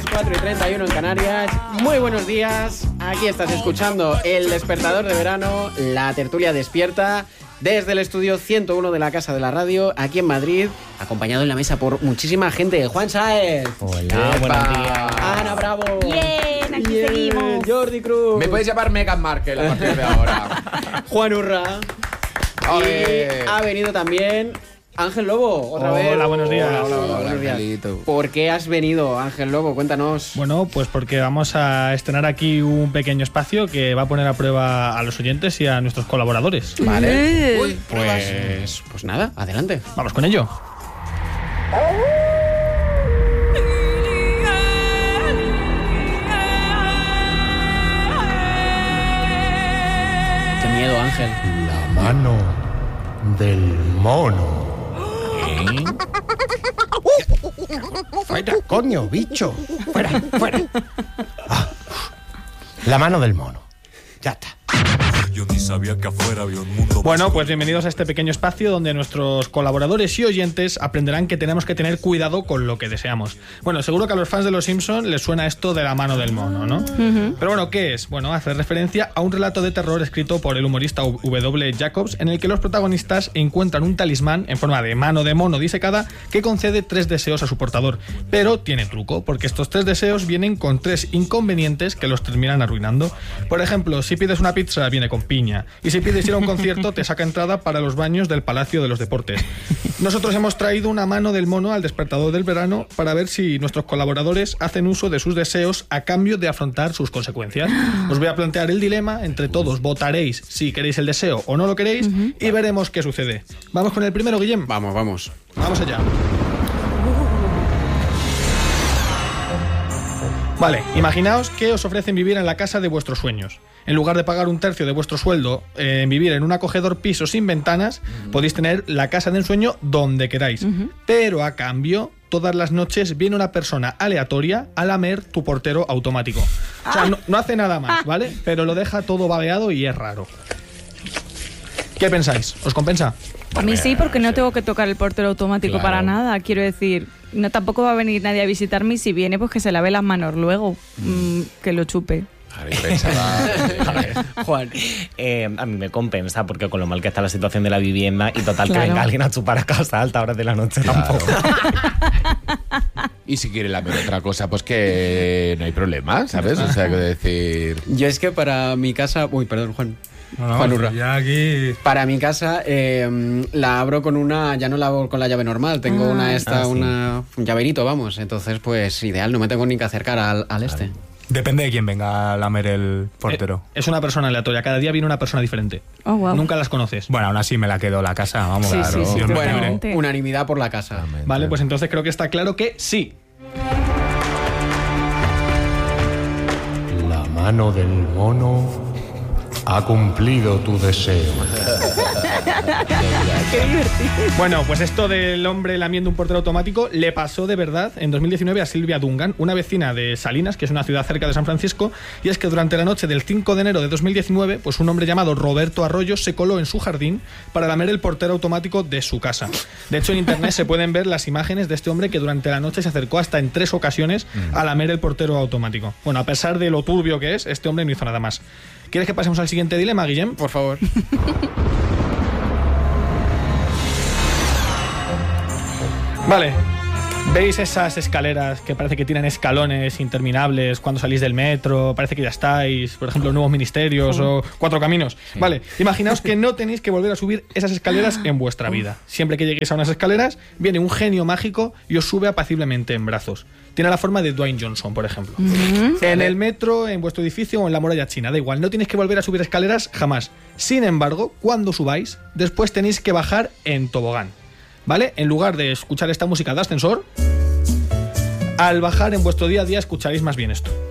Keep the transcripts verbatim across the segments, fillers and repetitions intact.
cuatro y treinta y uno en Canarias. Muy buenos días. Aquí estás escuchando El Despertador de Verano, la tertulia despierta desde el estudio ciento uno de la Casa de la Radio, aquí en Madrid, acompañado en la mesa por muchísima gente. Juan Sáez. Hola, ¡Epa! buenos días. Ana Bravo. Bien, aquí Bien. seguimos. Jordi Cruz. Me puedes llamar Meghan Markle a partir de ahora. Juan Urra. Ole. Y ha venido también Ángel Lobo, otra Hola, vez. buenos días. Hola, hola, Hola, buenos días. Angelito. ¿Por qué has venido, Ángel Lobo? Cuéntanos. Bueno, pues porque vamos a estrenar aquí un pequeño espacio que va a poner a prueba a los oyentes y a nuestros colaboradores. Vale. Uy, Pues, pues nada, adelante. Vamos con ello. Qué miedo, Ángel. La mano del mono. Fuera, coño, bicho. Fuera, fuera. Ah, la mano del mono. Ya está. Yo ni sabía que afuera había un mundo. Bueno, pues bienvenidos a este pequeño espacio donde nuestros colaboradores y oyentes aprenderán que tenemos que tener cuidado con lo que deseamos. Bueno, seguro que a los fans de Los Simpson les suena esto de la mano del mono, ¿no? Uh-huh. Pero bueno, ¿qué es? Bueno, hace referencia a un relato de terror escrito por el humorista W. Jacobs, en el que los protagonistas encuentran un talismán en forma de mano de mono disecada que concede tres deseos a su portador. Pero tiene truco, porque estos tres deseos vienen con tres inconvenientes que los terminan arruinando. Por ejemplo, si pides una pizza, viene con piña. Y si pides ir a un concierto, te saca entrada para los baños del Palacio de los Deportes. Nosotros hemos traído una mano del mono al Despertador del Verano para ver si nuestros colaboradores hacen uso de sus deseos a cambio de afrontar sus consecuencias. Os voy a plantear el dilema, entre todos votaréis si queréis el deseo o no lo queréis, uh-huh. y veremos qué sucede. ¿Vamos con el primero, Guillem? Vamos, vamos. Vamos allá. Vale, imaginaos que os ofrecen vivir en la casa de vuestros sueños. En lugar de pagar un tercio de vuestro sueldo en eh, vivir en un acogedor piso sin ventanas, uh-huh. podéis tener la casa de ensueño donde queráis. Uh-huh. Pero a cambio, todas las noches viene una persona aleatoria a lamer tu portero automático. O sea, no, no hace nada más, ¿vale? Pero lo deja todo babeado y es raro. ¿Qué pensáis? ¿Os compensa? A mí sí, porque no tengo que tocar el portero automático Claro. para nada. Quiero decir, no tampoco va a venir nadie a visitarme y si viene, pues que se lave las manos luego, mm, que lo chupe. Juan. Eh, a mí me compensa porque con lo mal que está la situación de la vivienda y total Claro. que venga alguien a chupar a casa a altas horas de la noche tampoco. Y si quiere lamer otra cosa, pues que no hay problema, ¿sabes? O sea, que decir... Yo es que para mi casa... Uy, perdón, Juan. No, no, Juan Urra. ya aquí... Para mi casa eh, la abro con una... Ya no la abro con la llave normal. Tengo Ah. una esta, Ah, sí. una, un llaverito, vamos. Entonces, pues ideal. No me tengo ni que acercar al, al este. Depende de quién venga a lamer el portero. Eh, es una persona aleatoria, cada día viene una persona diferente. Oh, wow. Nunca las conoces. Bueno, aún así me la quedo la casa, vamos. Sí, claro. sí, sí, Dios me Bueno, libre. totalmente. unanimidad por la casa. Vale, pues entonces creo que está claro que sí. La mano del mono ha cumplido tu deseo. Qué divertido. Bueno, pues esto del hombre lamiendo un portero automático le pasó de verdad en dos mil diecinueve a Silvia Dungan, una vecina de Salinas, que es una ciudad cerca de San Francisco, y es que durante la noche del cinco de enero de dos mil diecinueve, pues un hombre llamado Roberto Arroyo se coló en su jardín para lamer el portero automático de su casa. De hecho, en internet se pueden ver las imágenes de este hombre que durante la noche se acercó hasta en tres ocasiones a lamer el portero automático. Bueno, a pesar de lo turbio que es, este hombre no hizo nada más. ¿Quieres que pasemos al siguiente dilema, Guillem? Por favor. Vale. ¿Veis esas escaleras que parece que tienen escalones interminables cuando salís del metro? Parece que ya estáis, por ejemplo, nuevos ministerios uh. o cuatro caminos. Sí. Vale, imaginaos que no tenéis que volver a subir esas escaleras en vuestra vida. Siempre que lleguéis a unas escaleras, viene un genio mágico y os sube apaciblemente en brazos. Tiene la forma de Dwayne Johnson, por ejemplo. Uh-huh. En el metro, en vuestro edificio o en la muralla china, da igual, no tenéis que volver a subir escaleras jamás. Sin embargo, cuando subáis, después tenéis que bajar en tobogán. ¿Vale? En lugar de escuchar esta música de ascensor, al bajar en vuestro día a día escucharéis más bien esto.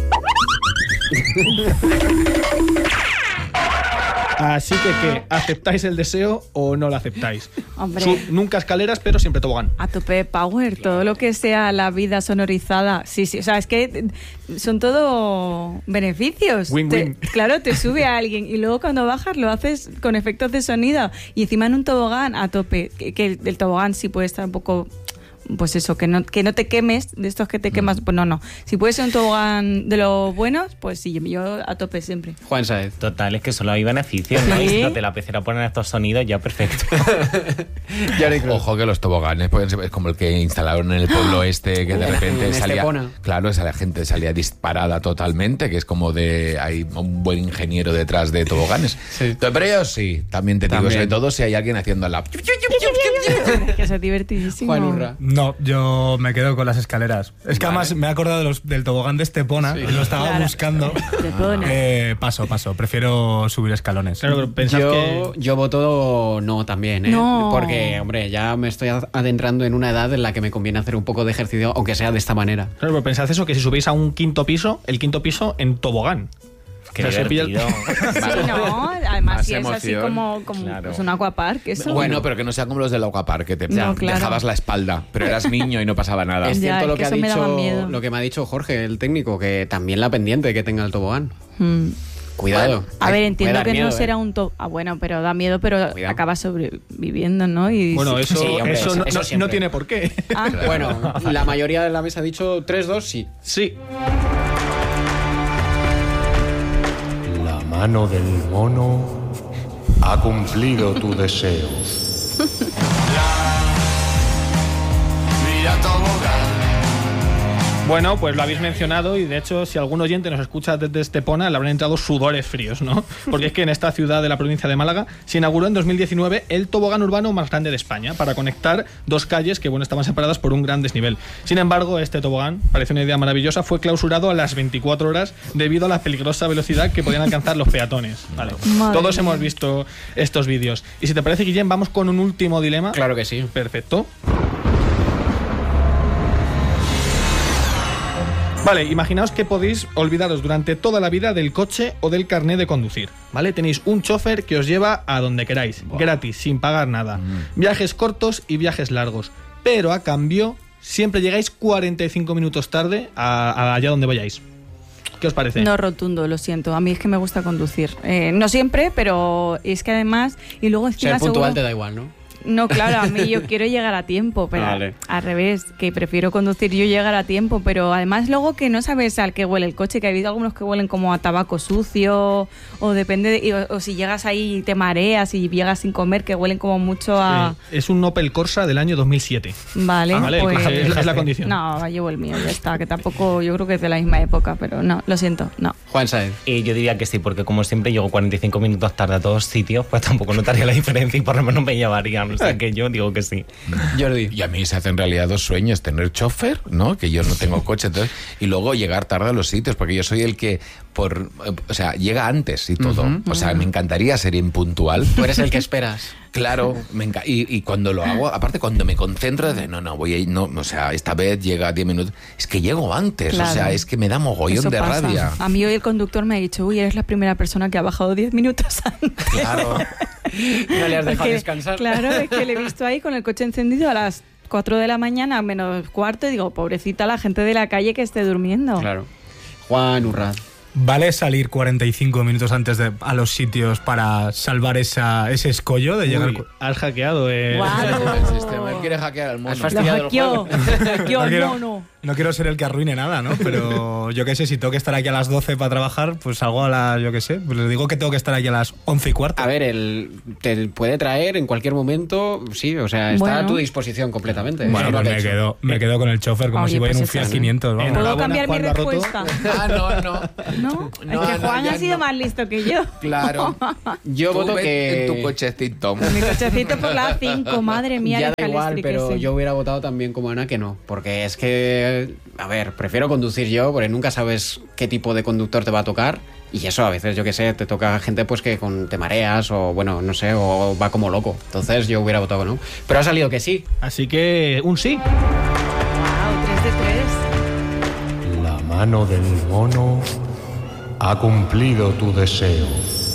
Así que, ¿qué? ¿Aceptáis el deseo o no lo aceptáis? Hombre. Sub, nunca escaleras, pero siempre tobogán. A tope power, todo lo que sea la vida sonorizada. Sí, sí, o sea, es que son todo beneficios. Win-win. Te, claro, te sube a alguien y luego cuando bajas lo haces con efectos de sonido y encima en un tobogán a tope. Que, que el tobogán sí puede estar un poco pues eso, que no, que no te quemes, de estos que te quemas, pues no, no. Si puede ser un tobogán de los buenos, pues sí, yo a tope siempre. Juan Saez. Total, es que solo hay beneficios, ¿no? Sí. Y si no te la apeteciera poner estos sonidos, ya perfecto. Ojo que los toboganes pueden ser es como el que instalaron en el pueblo este, que de En- repente en salía... Estepona. Claro, esa la gente salía disparada totalmente, que es como de... Hay un buen ingeniero detrás de toboganes. Sí. Pero ellos sí, también te digo, También. sobre todo si hay alguien haciendo la... Que eso es divertidísimo. Juan Urra. No, yo me quedo con las escaleras. Es que además me he acordado de los, del tobogán de Estepona, y lo estaba Claro. buscando. Estepona. Eh, paso, paso. Prefiero subir escalones. Claro, pero pensad Yo, que... yo voto no también, ¿eh? No. Porque, hombre, ya me estoy adentrando en una edad en la que me conviene hacer un poco de ejercicio, aunque sea de esta manera. Claro, pero pensad eso, que si subís a un quinto piso, el quinto piso en tobogán. Qué O sea, se pilla el- divertido. Sí, no, además Más si es así emoción. como, como Claro. pues un aquapark, eso. Bueno, pero que no sea como los del Aquapark, que te No, claro. dejabas la espalda, pero eras niño y no pasaba nada. Es Ya, cierto es lo que que, ha eso me daba dicho, miedo. lo que me ha dicho Jorge, el técnico, que también la pendiente que tenga el tobogán. Mm. Cuidado. A Ay, ver, puede entiendo dar que miedo, no será ¿eh? un top. Ah, bueno, pero da miedo, pero Cuidado. acabas sobreviviendo, ¿no? Y Bueno, eso, Sí, hombre, eso, eso- no, eso no- siempre. no tiene por qué. Ah, Bueno, la mayoría de la mesa ha dicho tres dos, sí. Sí. La mano del mono ha cumplido tu deseo. Bueno, pues lo habéis mencionado y de hecho si algún oyente nos escucha desde Estepona le habrán entrado sudores fríos, ¿no? Porque es que en esta ciudad de la provincia de Málaga se inauguró en dos mil diecinueve el tobogán urbano más grande de España para conectar dos calles que, bueno, estaban separadas por un gran desnivel. Sin embargo, este tobogán, parece una idea maravillosa, fue clausurado a las veinticuatro horas debido a la peligrosa velocidad que podían alcanzar los peatones. Vale. Madre Todos mía. hemos visto estos vídeos. Y si te parece, Guillem, vamos con un último dilema. Claro que sí. Perfecto. Vale, imaginaos que podéis olvidaros durante toda la vida del coche o del carné de conducir, ¿vale? Tenéis un chofer que os lleva a donde queráis, gratis, sin pagar nada. Viajes cortos y viajes largos, pero a cambio siempre llegáis cuarenta y cinco minutos tarde a, a allá donde vayáis. ¿Qué os parece? no rotundo, lo siento. A mí es que me gusta conducir. Eh, no siempre, pero es que además. Y luego encima Ser puntual seguro- te da igual, ¿no? No, claro, a mí yo quiero llegar a tiempo, pero Vale. al revés, que prefiero conducir yo llegar a tiempo, pero además luego que no sabes al que huele el coche, que ha habido algunos que huelen como a tabaco sucio, o depende, de- y- o, o si llegas ahí y te mareas y llegas sin comer, que huelen como mucho a... Eh, es un Opel Corsa del año dos mil siete. Vale, Ah, vale, pues... es, es la condición. No, llevo el mío, ya está, que tampoco, yo creo que es de la misma época, pero no, lo siento, no. Juan Saez. Y yo diría que sí, porque como siempre llego cuarenta y cinco minutos tarde a todos sitios, pues tampoco notaría la diferencia y por lo menos me llevarían. O sea que yo digo que sí. Jordi. Y a mí se hacen realidad dos sueños, tener chofer, ¿no? Que yo no tengo coche, entonces, y luego llegar tarde a los sitios, porque yo soy el que, por, eh, o sea, llega antes y todo. O sea, me encantaría ser impuntual. Tú eres el que esperas. Claro, me enca- y, y cuando lo hago, aparte cuando me concentro de no, no, voy a ir, no, o sea, esta vez llega diez minutos, es que llego antes, Claro. o sea, es que me da mogollón Eso de pasa. rabia. A mí hoy el conductor me ha dicho, uy, eres la primera persona que ha bajado diez minutos antes. Claro. No le has dejado Porque, descansar. Claro, es que le he visto ahí con el coche encendido a las cuatro de la mañana, menos cuarto, y digo, pobrecita la gente de la calle que esté durmiendo. Claro. Juan Urraz. ¿Vale salir cuarenta y cinco minutos antes de, a los sitios para salvar esa, ese escollo de llegar? Uy, has hackeado eh. Guau. El sistema, él quiere hackear al Has mono. Lo fastidiado el hackeó, hackeó No el quiero, mono. no quiero ser el que arruine nada, ¿no? Pero yo qué sé, si tengo que estar aquí a las doce para trabajar, pues salgo a las, yo qué sé, pues les digo que tengo que estar aquí a las once y cuarto. A ver, el, te puede traer en cualquier momento, sí, o sea, está Bueno. a tu disposición completamente. Bueno, Eso es lo pues que me he hecho. quedo, me quedo con el chofer como Oye, si voy pues en un eso Fiat sí. quinientos, vamos. ¿Puedo Enhorabuena, cambiar mi Juan, lo ha roto. respuesta? Ah, no, no. ¿No? No, es que no, Juan ya ha sido no. más listo que yo. Claro. Yo Tú voto vete que... en tu cochecito. Mi cochecito por la A cinco, madre mía. Ya el da igual, Calestri pero que sí. yo hubiera votado también como Ana que no. Porque es que, a ver, prefiero conducir yo, porque nunca sabes qué tipo de conductor te va a tocar. Y eso, a veces, yo qué sé, te toca gente pues que con, te mareas o, bueno, no sé, o va como loco. Entonces yo hubiera votado que no. Pero ha salido que sí. Así que un sí. Wow, tres de tres. La mano del mono ha cumplido tu deseo.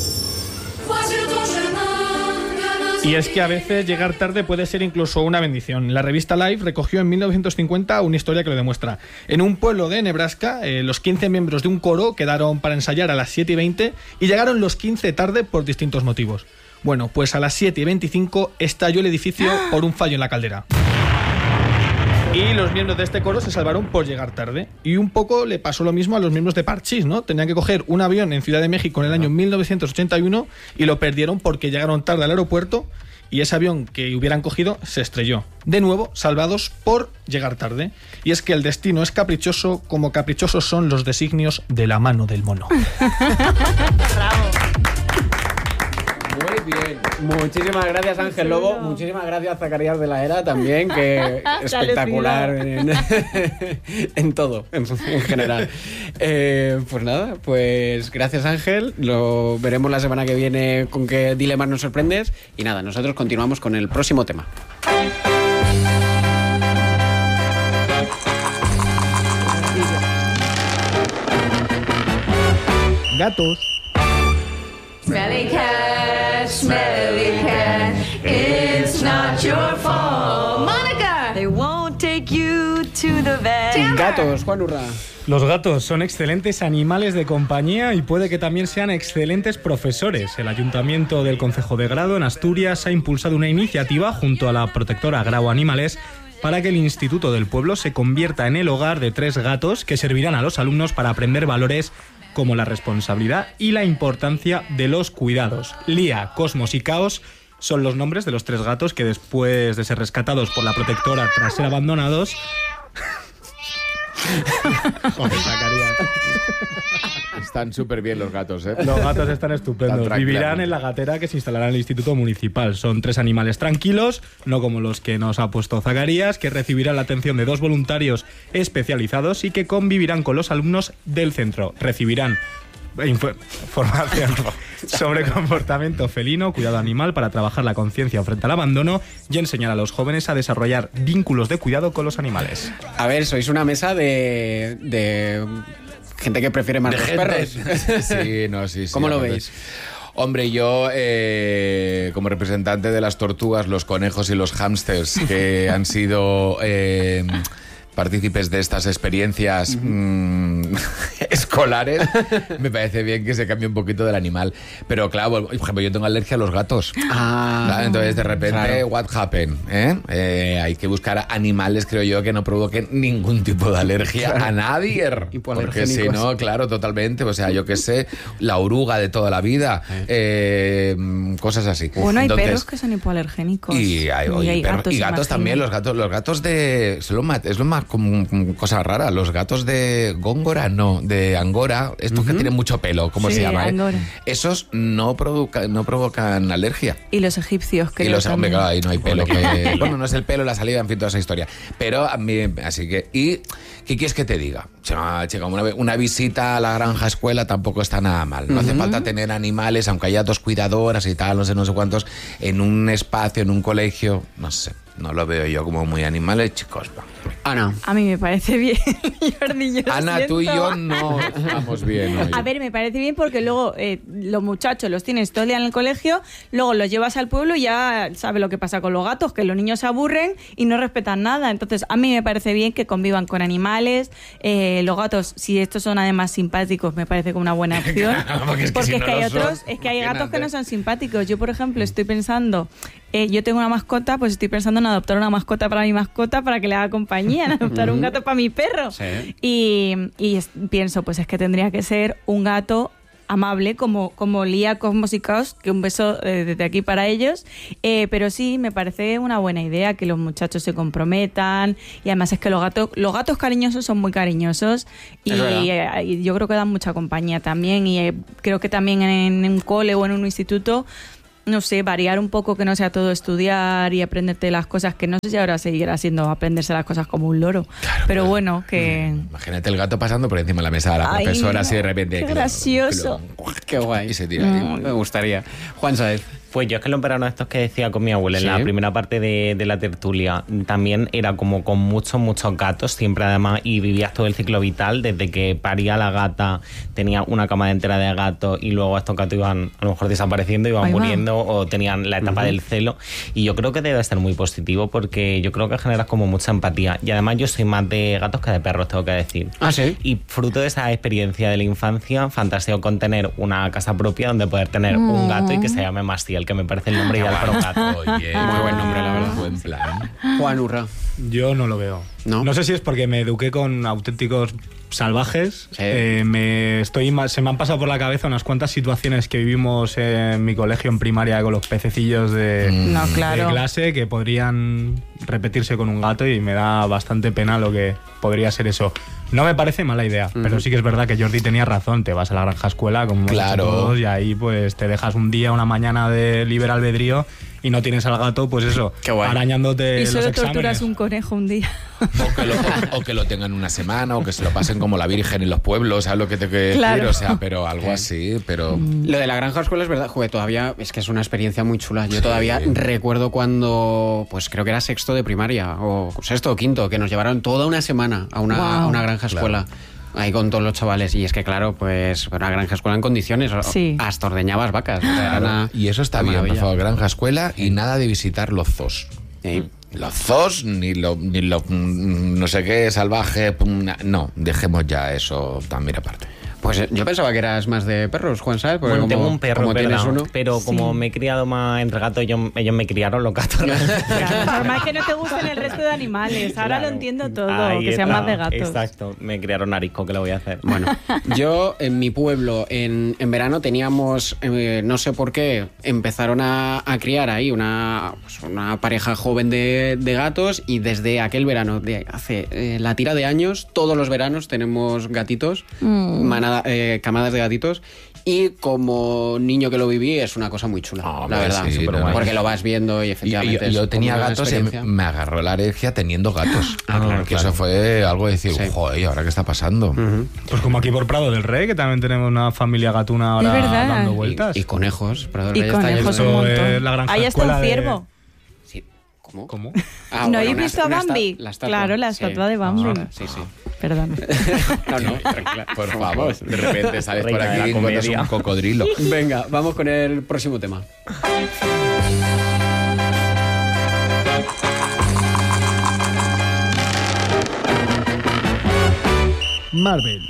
Y es que a veces llegar tarde puede ser incluso una bendición. La revista Life recogió en mil novecientos cincuenta una historia que lo demuestra. En un pueblo de Nebraska, eh, los quince miembros de un coro quedaron para ensayar a las siete y veinte y llegaron los quince tarde por distintos motivos. Bueno, pues a las siete y veinticinco estalló el edificio por un fallo en la caldera. Y los miembros de este coro se salvaron por llegar tarde. Y un poco le pasó lo mismo a los miembros de Parchís, ¿no? Tenían que coger un avión en Ciudad de México en el año mil novecientos ochenta y uno y lo perdieron porque llegaron tarde al aeropuerto y ese avión que hubieran cogido se estrelló. De nuevo, salvados por llegar tarde. Y es que el destino es caprichoso, como caprichosos son los designios de la mano del mono. Bravo. Muy bien. Muchísimas gracias, Ángel Lobo. Muchísimas gracias, Zacarías de la Era, también, que espectacular en, en todo, en, en general. Eh, pues nada, pues gracias, Ángel. Lo veremos la semana que viene con qué dilemas nos sorprendes. Y nada, nosotros continuamos con el próximo tema. Gatos. Smelly cat, smelly cat, it's not your fault. Monica! They won't take you to the vet. Gatos, Juan Urra. Los gatos son excelentes animales de compañía y puede que también sean excelentes profesores. El Ayuntamiento del Concejo de Grado en Asturias ha impulsado una iniciativa junto a la protectora Grau Animales para que el Instituto del Pueblo se convierta en el hogar de tres gatos que servirán a los alumnos para aprender valores como la responsabilidad y la importancia de los cuidados. Lía, Cosmos y Caos son los nombres de los tres gatos que después de ser rescatados por la protectora tras ser abandonados... Joder, Zacarías. Están súper bien los gatos, ¿eh? Los gatos están estupendos. Están Vivirán en la gatera que se instalará en el Instituto Municipal. Son tres animales tranquilos, no como los que nos ha puesto Zacarías, que recibirán la atención de dos voluntarios especializados y que convivirán con los alumnos del centro. Recibirán información sobre comportamiento felino, cuidado animal para trabajar la conciencia frente al abandono y enseñar a los jóvenes a desarrollar vínculos de cuidado con los animales. A ver, sois una mesa de... de... gente que prefiere más de los gente. perros. Sí, no, sí, sí. ¿Cómo lo aparte. veis? Hombre, yo eh, como representante de las tortugas, los conejos y los hámsters que han sido eh, partícipes de estas experiencias uh-huh. mmm, escolares, me parece bien que se cambie un poquito del animal. Pero claro, por ejemplo, yo tengo alergia a los gatos. Ah, ¿Claro? Entonces, de repente, claro. what happened? ¿Eh? Eh, hay que buscar animales, creo yo, que no provoquen ningún tipo de alergia a nadie. Porque si no, claro, totalmente. O sea, yo qué sé, la oruga de toda la vida, eh, cosas así. Bueno, hay Entonces, perros que son hipoalergénicos. Y hay, y hay perros, gatos, y gatos también, los gatos, los gatos de... Es lo más, es lo más como, como cosa rara. Los gatos de Góngora, no, de Angora, estos uh-huh. que tienen mucho pelo, ¿cómo sí, se llama? Angora. Eh? Esos no, provoca, no provocan alergia. Y los egipcios, creo. Y los hombres, claro, ahí no hay pelo. Que, bueno, no es el pelo, la salida, en fin, toda esa historia. Pero a mí, así que... ¿Y qué quieres que te diga? Chica, chica, una, una visita a la granja escuela tampoco está nada mal. No uh-huh. hace falta tener animales, aunque haya dos cuidadoras y tal, no sé, no sé cuántos, en un espacio, en un colegio, no sé. No lo veo yo como muy animales, chicos. Ana. A mí me parece bien, Jordi, yo Ana, siento. tú y yo no estamos bien hoy. A ver, me parece bien porque luego eh, los muchachos los tienes todo el día en el colegio, luego los llevas al pueblo y ya sabes lo que pasa con los gatos, que los niños se aburren y no respetan nada. Entonces, a mí me parece bien que convivan con animales. Eh, los gatos, si estos son además simpáticos, me parece como una buena opción. Claro, porque es que, porque si es no que hay lo otros, son, es que hay gatos imagínate. que no son simpáticos. Yo, por ejemplo, estoy pensando... Eh, yo tengo una mascota, pues estoy pensando en adoptar una mascota para mi mascota para que le haga compañía, en adoptar un gato para mi perro. Sí. Y, y es- pienso, pues es que tendría que ser un gato amable como, como Lía, Cosmos y Caos, que un beso eh, desde aquí para ellos. Eh, pero sí, me parece una buena idea que los muchachos se comprometan y además es que los gatos, los gatos cariñosos son muy cariñosos y, Es verdad. eh, y yo creo que dan mucha compañía también y eh, creo que también en, en un cole o en un instituto no sé, variar un poco, que no sea todo estudiar y aprenderte las cosas, que no sé si ahora seguirá siendo aprenderse las cosas como un loro. Claro, pero pues, bueno, que... Imagínate el gato pasando por encima de la mesa de la Ay, profesora, no, así de repente. qué clon, gracioso. clon, Qué guay. Y se tira ahí. Me gustaría. Juan Saez. Pues yo es que los veranos estos que decía con mi abuela Sí. en la primera parte de, de la tertulia, también era como con muchos, muchos gatos, siempre además, y vivías todo el ciclo vital, desde que paría la gata, tenía una cama entera de gatos y luego estos gatos iban a lo mejor desapareciendo, iban Ahí va. muriendo o tenían la etapa Ujú. del celo. Y yo creo que debe ser muy positivo porque yo creo que generas como mucha empatía. Y además yo soy más de gatos que de perros, tengo que decir. Ah, sí. Y fruto de esa experiencia de la infancia, fantaseo con tener una casa propia donde poder tener un gato y que se llame Mastiel, que me parece el nombre ideal para un gato. Oye, Muy buen nombre, la verdad. Buen plan. Juan Urra. Yo no lo veo. No. No sé si es porque me eduqué con auténticos salvajes. Sí. Eh, me estoy ma- se me han pasado por la cabeza unas cuantas situaciones que vivimos en mi colegio en primaria con los pececillos de, No, de claro. clase que podrían repetirse con un gato y me da bastante pena lo que podría ser eso. No me parece mala idea, uh-huh. pero sí que es verdad que Jordi tenía razón. Te vas a la granja escuela como hemos Claro. hecho todos y ahí pues te dejas un día, una mañana de libre albedrío y no tienes al gato, pues eso, Qué guay. arañándote Y los solo exámenes. torturas un conejo un día. O que, lo, o que lo tengan una semana, o que se lo pasen como la Virgen en los pueblos, ¿sabes lo que te quiero decir? Claro. O sea, pero algo así, pero... Lo de la granja escuela es verdad, joder, todavía es que es una experiencia muy chula. Yo todavía Sí. recuerdo cuando, pues creo que era sexto de primaria, o sexto o quinto, que nos llevaron toda una semana a una, Wow. a una granja Claro. escuela. Ahí con todos los chavales. Y es que, claro, pues una granja escuela en condiciones. Sí. Hasta ordeñabas vacas. O sea, era una- Y eso está una bien, por maravilla. favor, granja escuela y nada de visitar los zoos. Sí. Los zoos, ni los ni lo, mm, no sé qué, salvaje, pum, na- no, dejemos ya eso también aparte. Pues eh, yo pensaba que eras más de perros, Juan, ¿sabes? Porque Bueno, como, tengo un perro, como es tienes verdad, uno. pero como Sí. me he criado más entre gatos, ellos, ellos me criaron los gatos. Claro, normal que no te gusten el resto de animales. Ahora Claro. lo entiendo todo, Ahí que sean está. más de gatos. Exacto, me criaron arisco, ¿qué le voy a hacer? Bueno, yo en mi pueblo en, en verano teníamos, eh, no sé por qué, empezaron a, a criar ahí una, pues una pareja joven de, de gatos y desde aquel verano, de hace eh, la tira de años, todos los veranos tenemos gatitos, Mm. manada, eh, camadas de gatitos. Y como niño que lo viví, es una cosa muy chula, Hombre, la verdad. sí, Superguay. no, Porque lo vas viendo y Y- efectivamente. y- yo es tenía como una gatos y experiencia. me agarró la alergia teniendo gatos. Ah, claro, que claro. eso fue algo de decir, Sí. joder, ¿y ahora qué está pasando? Pues como aquí por Prado del Rey, que también tenemos una familia gatuna ahora Es verdad. dando Y, vueltas. y conejos. Prado del Y Rey está lleno conejos de- un Eso montón. es la granja Ahí está escuela un de- ciervo. Sí. ¿Cómo? ¿Cómo? Ah, ¿No bueno, habéis una- visto a una esta- Bambi? la estatua. Claro, la Sí. estatua de Bambi. Ah, sí, sí. Perdón. No, no, tranquila. Por favor, de repente sales por Reina de aquí la y encuentras comedia. un cocodrilo. Venga, vamos con el próximo tema. Marvel.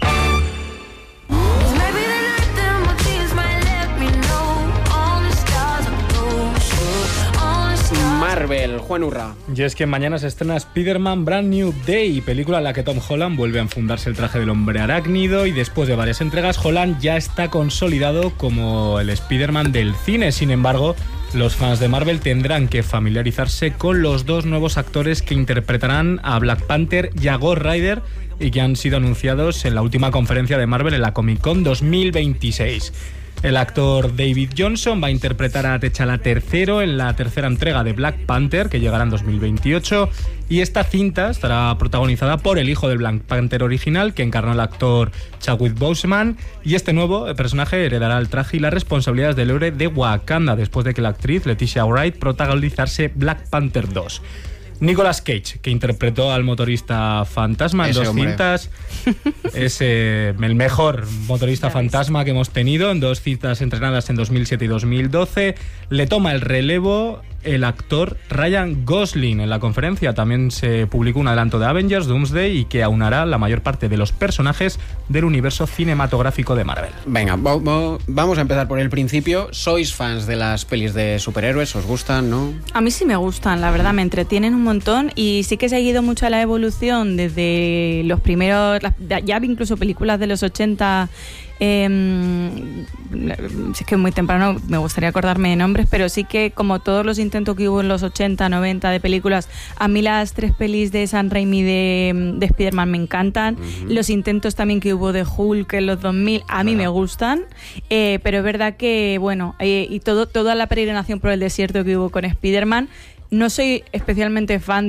Maybe the night that my tears might let me know all the stars are close, all the stars. Marvel, Juan Urra. Y es que mañana se estrena Spider-Man Brand New Day, película en la que Tom Holland vuelve a enfundarse el traje del hombre arácnido y después de varias entregas Holland ya está consolidado como el Spider-Man del cine. Sin embargo, los fans de Marvel tendrán que familiarizarse con los dos nuevos actores que interpretarán a Black Panther y a Ghost Rider y que han sido anunciados en la última conferencia de Marvel en la Comic Con dos mil veintiséis. El actor David Johnson va a interpretar a T'Challa tercero en la tercera entrega de Black Panther, que llegará en dos mil veintiocho, y esta cinta estará protagonizada por el hijo del Black Panther original, que encarnó el actor Chadwick Boseman, y este nuevo personaje heredará el traje y las responsabilidades del héroe de Wakanda, después de que la actriz Leticia Wright protagonizase Black Panther dos. Nicolas Cage, que interpretó al motorista fantasma en Ese dos hombre. cintas, es eh, el mejor motorista fantasma que hemos tenido en dos cintas entrenadas en dos mil siete y dos mil doce. Le toma el relevo el actor Ryan Gosling. En la conferencia también se publicó un adelanto de Avengers Doomsday y que aunará la mayor parte de los personajes del universo cinematográfico de Marvel. Venga, va- va- vamos a empezar por el principio. ¿Sois fans de las pelis de superhéroes? ¿Os gustan, no? A mí sí me gustan, la verdad, me entretienen un montón y sí que he seguido mucho la evolución desde los primeros, las- ya incluso películas de los ochenta. Eh, es que muy temprano me gustaría acordarme de nombres, pero sí que como todos los intentos que hubo en los ochenta, noventa de películas, a mí las tres pelis de Sam Raimi de, de Spider-Man me encantan. Los intentos también que hubo de Hulk en los dos mil a mí me gustan, eh, pero es verdad que, bueno, eh, y todo, toda la peregrinación por el desierto que hubo con Spider-Man, no soy especialmente fan